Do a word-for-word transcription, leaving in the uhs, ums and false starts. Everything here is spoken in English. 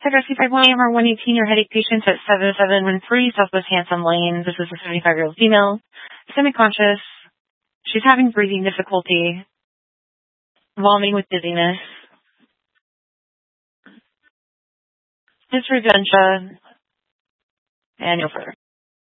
Address five one M R one eighteen, your headache patient at seven seven one three Southwest Handsome Lane. This is a seventy-five-year-old female, semi-conscious. She's having breathing difficulty, vomiting with dizziness. History of dementia, and no further.